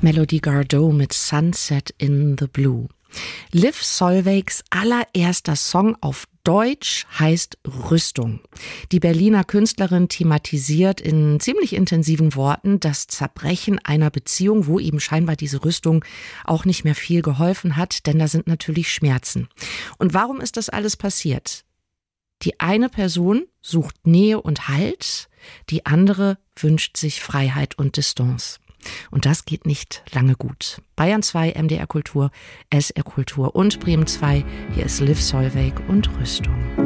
Melody Gardot mit Sunset in the Blue. Liv Solveigs allererster Song auf Deutsch heißt Rüstung. Die Berliner Künstlerin thematisiert in ziemlich intensiven Worten das Zerbrechen einer Beziehung, wo eben scheinbar diese Rüstung auch nicht mehr viel geholfen hat, denn da sind natürlich Schmerzen. Und warum ist das alles passiert? Die eine Person sucht Nähe und Halt, die andere wünscht sich Freiheit und Distanz. Und das geht nicht lange gut. Bayern 2, MDR Kultur, SR Kultur und Bremen 2. Hier ist Liv Solveig und Rüstung.